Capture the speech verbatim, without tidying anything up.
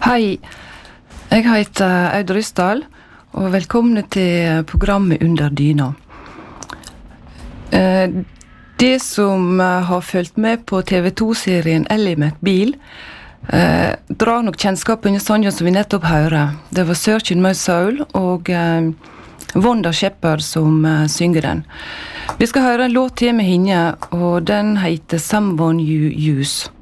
Hei, jeg heter Aud Ryssdal, og velkommen til programmet Under dyna. Det som har følt med på T V to-serien Ellie McBeal, eh, drar nok kjennskap under sangen som vi nettopp hører. Det var Searching My Soul og eh, Wanda Shepherd som eh, synger den. Vi skal høre en låt til med henne, og den heter Someone You Use.